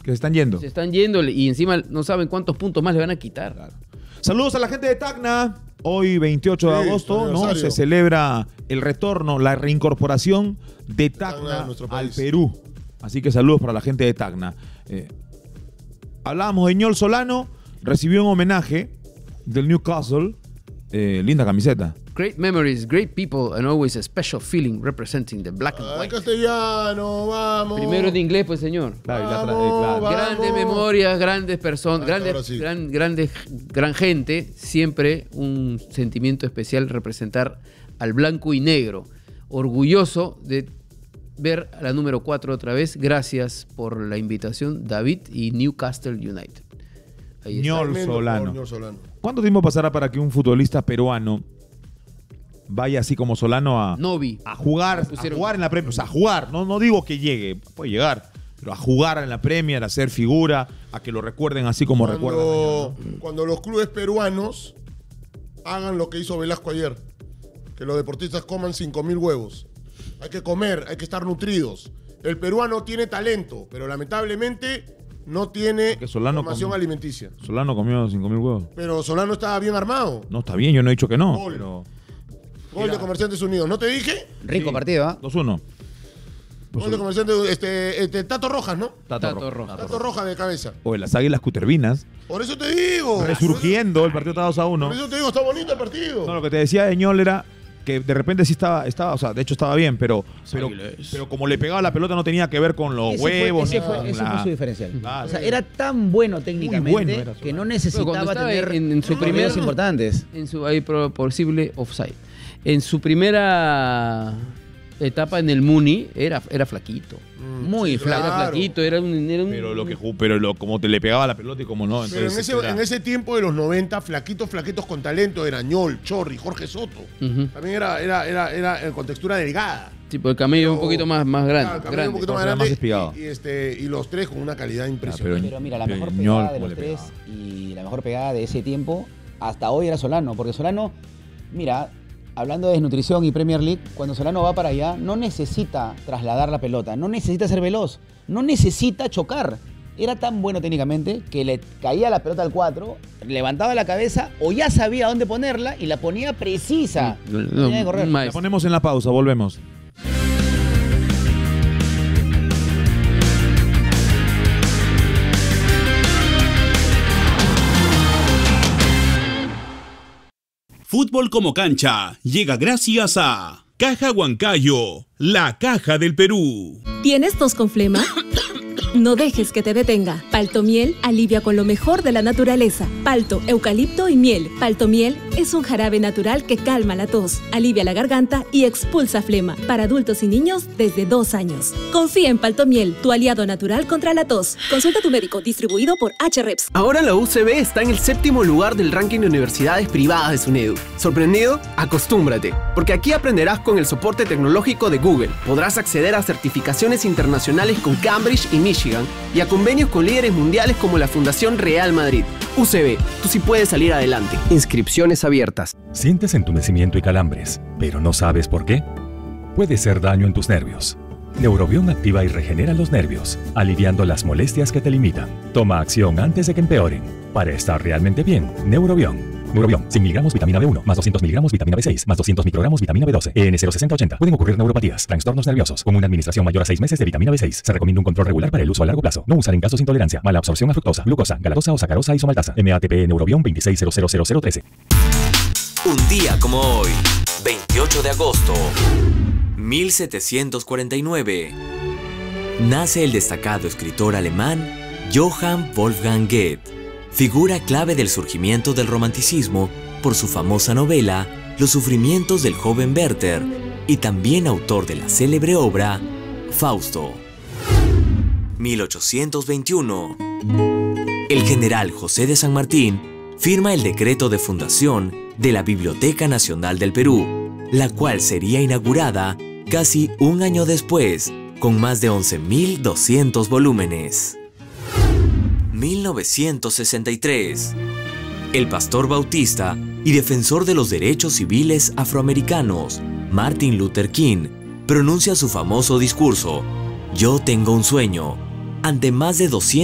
Que se están yendo. Se están yendo y encima no saben cuántos puntos más le van a quitar. Claro. Saludos a la gente de Tacna. Hoy, 28 de agosto, ¿no? Se celebra el retorno, la reincorporación de Tacna al Perú. Así que saludos para la gente de Tacna. Hablábamos de Ñol Solano, recibió un homenaje del Newcastle. Linda camiseta. Great memories, great people, and always a special feeling representing the black and white. Castellano, vamos. Primero en inglés, pues, señor. Claro. Grandes memorias, grandes personas, gran gente. Siempre un sentimiento especial representar al blanco y negro. Orgulloso de ver a la número 4 otra vez. Gracias por la invitación, David y Newcastle United. Ahí está. Ñol Solano. ¿Cuánto tiempo pasará para que un futbolista peruano vaya así como Solano a jugar en la Premier? O sea, a jugar, no digo que llegue, puede llegar, pero a jugar en la Premier, a ser figura, a que lo recuerden así como recuerdan. Cuando los clubes peruanos hagan lo que hizo Velasco ayer, que los deportistas coman 5.000 huevos. Hay que comer, hay que estar nutridos. El peruano tiene talento, pero lamentablemente no tiene formación alimenticia. Solano comió 5.000 huevos. Pero Solano estaba bien armado. No, está bien, yo no he dicho que no. Gol de Comerciantes Unidos, ¿no te dije? Rico partido, ¿ah? 2-1. Gol de Comerciantes, Tato Rojas, ¿no? Tato Rojas. Tato Rojas de cabeza. O las Águilas Cutervinas. Por eso te digo. Resurgiendo, el partido está 2-1. Por eso te digo, está bonito el partido. No, lo que te decía de Ñol era que de repente sí estaba, o sea, de hecho estaba bien, pero como le pegaba la pelota no tenía que ver con los huevos. Ese fue su diferencial. Claro. O sea, era tan bueno técnicamente que no necesitaba tener en su primeros importantes. En su posible offside. En su primera etapa en el Muni era flaquito. Muy flaco. Era flaquito, era un Pero como te le pegaba la pelota y como no. Entonces pero en ese tiempo de los 90, flaquitos con talento era Ñol, Chorri, Jorge Soto. También era con textura delgada. Sí, porque el camello un poquito más grande. Un poquito más grande y los tres con una calidad impresionante. Pero mira, la mejor pegada de los tres y la mejor pegada de ese tiempo hasta hoy era Solano. Porque Solano, mira, hablando de desnutrición y Premier League, cuando Solano va para allá, no necesita trasladar la pelota, no necesita ser veloz, no necesita chocar. Era tan bueno técnicamente que le caía la pelota al 4, levantaba la cabeza o ya sabía dónde ponerla y la ponía precisa. Tenía que correr. La ponemos en la pausa, volvemos. Fútbol como cancha llega gracias a Caja Huancayo, la caja del Perú. ¿Tienes tos con flema? No dejes que te detenga. Paltomiel alivia con lo mejor de la naturaleza. Palto, eucalipto y miel. Paltomiel es un jarabe natural que calma la tos, alivia la garganta y expulsa flema. Para adultos y niños desde 2 años. Confía en Paltomiel, tu aliado natural contra la tos. Consulta a tu médico, distribuido por HREPS. Ahora la UCB está en el 7º lugar del ranking de universidades privadas de SUNEDU. ¿Sorprendido? Acostúmbrate, porque aquí aprenderás con el soporte tecnológico de Google. Podrás acceder a certificaciones internacionales con Cambridge y Michigan y a convenios con líderes mundiales como la Fundación Real Madrid. UCB, tú sí puedes salir adelante. Inscripciones abiertas. ¿Sientes entumecimiento y calambres, pero no sabes por qué? Puede ser daño en tus nervios. Neurobión activa y regenera los nervios, aliviando las molestias que te limitan. Toma acción antes de que empeoren. Para estar realmente bien, Neurobión. Neurobión, 100 miligramos vitamina B1, más 200 miligramos vitamina B6, más 200 microgramos vitamina B12, EN06080. Pueden ocurrir neuropatías, trastornos nerviosos. Con una administración mayor a 6 meses de vitamina B6, se recomienda un control regular para el uso a largo plazo. No usar en casos de intolerancia, mala absorción a fructosa, glucosa, galactosa o sacarosa isomaltasa. MATP Neurobión 2600013. Un día como hoy, 28 de agosto, 1749, nace el destacado escritor alemán Johann Wolfgang Goethe, figura clave del surgimiento del romanticismo por su famosa novela Los sufrimientos del joven Werther y también autor de la célebre obra Fausto. 1821. El general José de San Martín firma el decreto de fundación de la Biblioteca Nacional del Perú, la cual sería inaugurada casi un año después, con más de 11.200 volúmenes. 1963. El pastor bautista y defensor de los derechos civiles afroamericanos, Martin Luther King, pronuncia su famoso discurso, Yo tengo un sueño, ante más de 200